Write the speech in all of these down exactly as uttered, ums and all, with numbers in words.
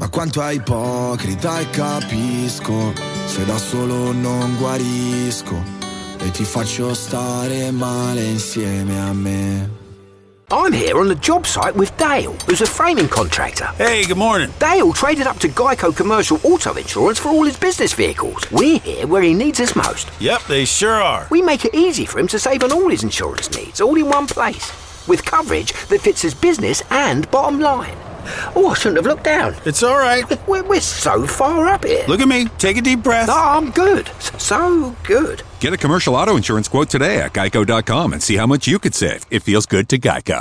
Ma quanto è ipocrita e capisco, se da solo non guarisco e ti faccio stare male insieme a me. I'm here on the job site with Dale, who's a framing contractor. Hey, good morning. Dale traded up to Geico Commercial Auto Insurance for all his business vehicles. We're here where he needs us most. Yep, they sure are. We make it easy for him to save on all his insurance needs, all in one place, with coverage that fits his business and bottom line. Oh, I shouldn't have looked down. It's all right. We're, we're so far up here. Look at me. Take a deep breath. No, I'm good. So good. Get a commercial auto insurance quote today at geico dot com and see how much you could save. It feels good to Geico.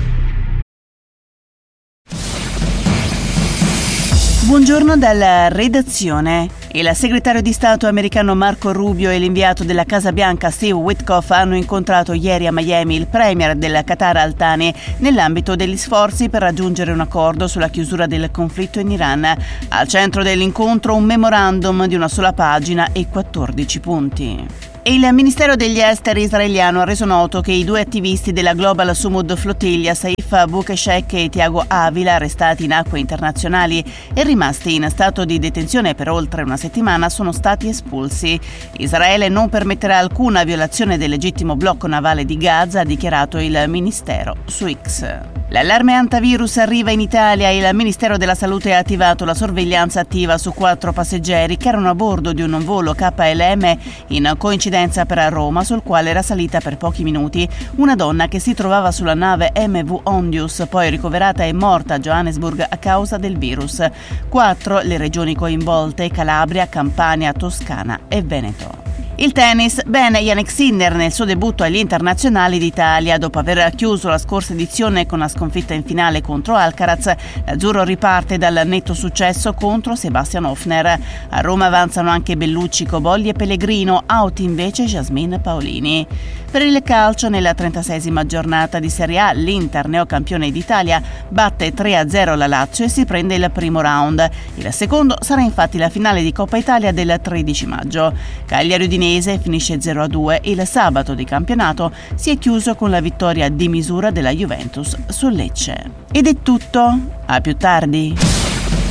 Buongiorno dalla redazione. Il segretario di Stato americano Marco Rubio e l'inviato della Casa Bianca Steve Witkoff hanno incontrato ieri a Miami il premier del Qatar Al Thani nell'ambito degli sforzi per raggiungere un accordo sulla chiusura del conflitto in Iran. Al centro dell'incontro un memorandum di una sola pagina e quattordici punti. Il Ministero degli Esteri israeliano ha reso noto che i due attivisti della Global Sumud Flottiglia, Saif Boukeshek e Tiago Avila, arrestati in acque internazionali e rimasti in stato di detenzione per oltre una settimana, sono stati espulsi. Israele non permetterà alcuna violazione del legittimo blocco navale di Gaza, ha dichiarato il Ministero su X. L'allarme antivirus arriva in Italia e il Ministero della Salute ha attivato la sorveglianza attiva su quattro passeggeri che erano a bordo di un volo K L M in coincidenza per Roma, sul quale era salita per pochi minuti una donna che si trovava sulla nave M V Ondius, poi ricoverata e morta a Johannesburg a causa del virus. Quattro le regioni coinvolte: Calabria, Campania, Toscana e Veneto. Il tennis, bene Jannik Sinner nel suo debutto agli internazionali d'Italia. Dopo aver chiuso la scorsa edizione con una sconfitta in finale contro Alcaraz, l'azzurro riparte dal netto successo contro Sebastian Hofner. A Roma avanzano anche Bellucci, Cobolli e Pellegrino, out invece Jasmine Paolini. Per il calcio, nella trentaseiesima giornata di Serie A, l'Inter, neocampione d'Italia, batte tre a zero la Lazio e si prende il primo round. Il secondo sarà infatti la finale di Coppa Italia del tredici maggio. Cagliari Udinese finisce zero a due. Il sabato di campionato si è chiuso con la vittoria di misura della Juventus sul Lecce. Ed è tutto, a più tardi.